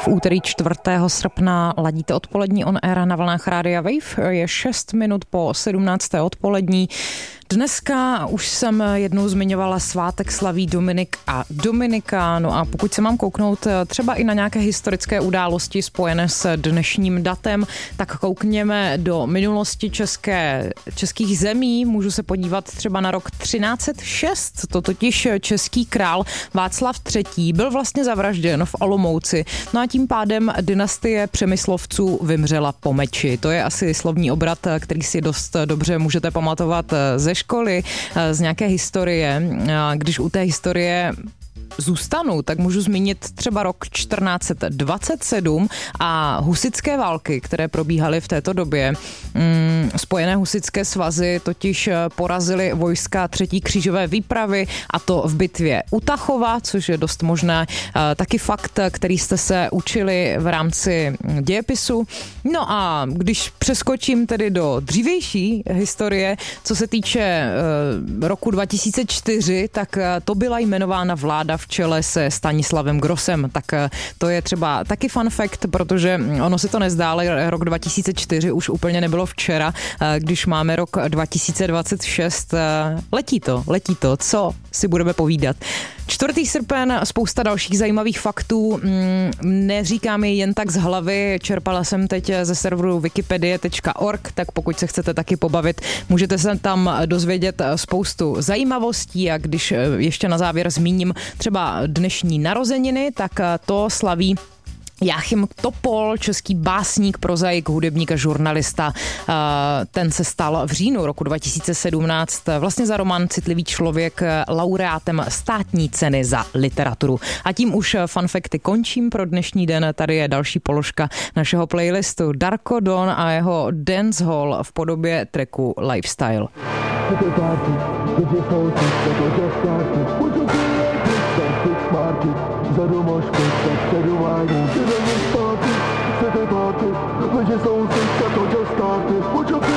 V úterý 4. srpna ladíte odpolední on air na vlnách Rádia Wave. Je 6 minut po 17. odpolední. Dneska už jsem jednou zmiňovala svátek slaví Dominik a Dominika, no a pokud se mám kouknout třeba i na nějaké historické události spojené s dnešním datem, tak koukněme do minulosti českých zemí. Můžu se podívat třeba na rok 1306, to totiž český král Václav III. Byl vlastně zavražděn v Olomouci, no a tím pádem dynastie Přemyslovců vymřela po meči. To je asi slovní obrat, který si dost dobře můžete pamatovat ze školy, z nějaké historie. Když u té historie zůstanu, tak můžu zmínit třeba rok 1427 a husitské války, které probíhaly v této době. Spojené husitské svazy totiž porazily vojska 3. křížové výpravy, a to v bitvě u Tachova, což je dost možná taky fakt, který jste se učili v rámci dějepisu. No a když přeskočím tedy do dřívější historie, co se týče roku 2004, tak to byla jmenována vláda v čele se Stanislavem Grossem. Tak to je třeba taky fun fact, protože ono si to nezdá, ale rok 2004 už úplně nebylo včera, když máme rok 2026. Letí to, co si budeme povídat. 4. srpen, spousta dalších zajímavých faktů, neříkám je jen tak z hlavy, čerpala jsem teď ze serveru wikipedie.org, tak pokud se chcete taky pobavit, můžete se tam dozvědět spoustu zajímavostí, a když ještě na závěr zmíním třeba dnešní narozeniny, tak to slaví Jáchym Topol, český básník, prozaik, hudebník a žurnalista. Ten se stal v říjnu roku 2017 vlastně za román Citlivý člověk laureátem státní ceny za literaturu. A tím už fun facty končím pro dnešní den. Tady je další položka našeho playlistu. Darko Don a jeho dancehall v podobě tracku Lifestyle. Za domožkou se předuváží, ty není zpátky, chcete páky, leže sousedka to just started,